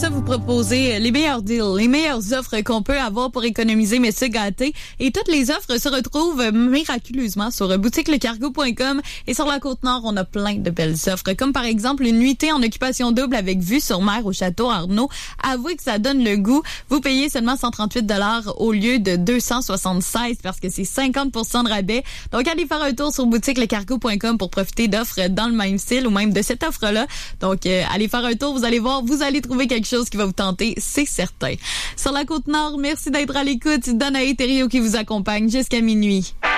ça vous proposer les meilleurs deals, les meilleures offres qu'on peut avoir pour économiser mais se gâter. Et toutes les offres se retrouvent miraculeusement sur boutiquelecargo.com. Et sur la Côte-Nord, on a plein de belles offres, comme par exemple une nuitée en occupation double avec vue sur mer au Château Arnaud. Avouez que ça donne le goût. Vous payez seulement 138 $ au lieu de 276 parce que c'est 50% de rabais. Donc, allez faire un tour sur boutiquelecargo.com pour profiter d'offres dans le même style ou même de cette offre-là. Donc, allez faire un tour, vous allez voir, vous allez trouver quelque chose qui va vous tenter, c'est certain. Sur la Côte-Nord, merci d'être à l'écoute. Danae Thériault qui vous accompagne jusqu'à minuit.